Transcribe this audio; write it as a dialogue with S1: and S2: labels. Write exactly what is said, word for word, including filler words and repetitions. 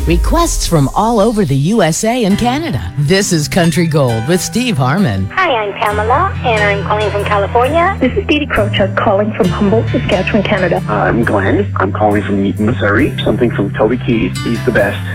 S1: Requests from all over the U S A and Canada. This is Country Gold with Steve Harmon.
S2: Hi, I'm Pamela, and I'm calling from California.
S3: This is Dee Dee Krochuk calling from Humboldt, Saskatchewan, Canada.
S4: I'm Glenn. I'm calling from Missouri. Something from Toby Keith. He's the best.